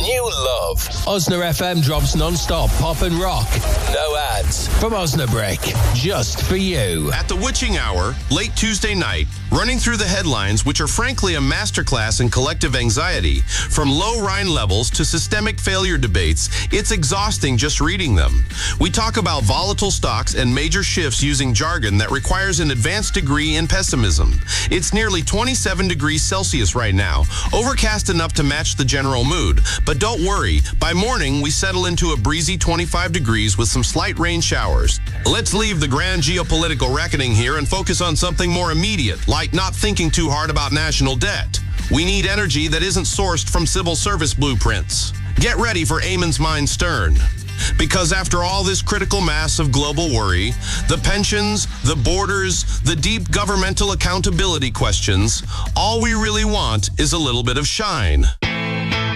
New love. Osna FM drops non-stop pop and rock. No ads. From Osnabrick. Just for you. At the witching hour, late Tuesday night, running through the headlines, which are frankly a masterclass in collective anxiety, from low Rhine levels to systemic failure debates, it's exhausting just reading them. We talk about volatile stocks and major shifts using jargon that requires an advanced degree in pessimism. It's nearly 27 degrees Celsius right now, overcast enough to match the general mood. But don't worry, by morning we settle into a breezy 25 degrees with some slight rain showers. Let's leave the grand geopolitical reckoning here and focus on something more immediate, like not thinking too hard about national debt. We need energy that isn't sourced from civil service blueprints. Get ready for Eamon's Mind Stern. Because after all this critical mass of global worry, the pensions, the borders, the deep governmental accountability questions, all we really want is a little bit of shine.